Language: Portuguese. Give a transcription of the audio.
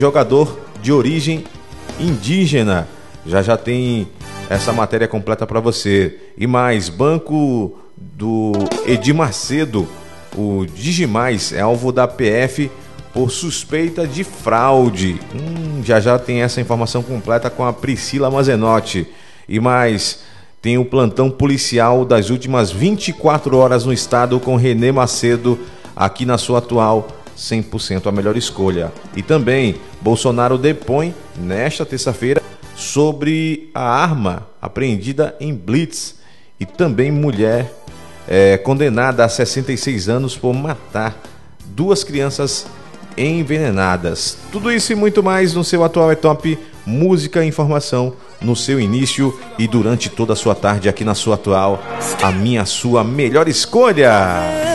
jogador de origem indígena. Já tem essa matéria completa para você. E mais, banco do Edir Macedo, o Digimais, é alvo da PF por suspeita de fraude. Já tem essa informação completa com a Priscila Mazenotti. E mais, tem o plantão policial das últimas 24 horas no estado com Renê Macedo, aqui na sua atual 100% a melhor escolha. E também, Bolsonaro depõe nesta terça-feira sobre a arma apreendida em Blitz. E também mulher condenada a 66 anos por matar 2 crianças envenenadas. Tudo isso e muito mais no seu Atual é Top. Música e informação no seu início e durante toda a sua tarde aqui na sua Atual. A minha, sua melhor escolha.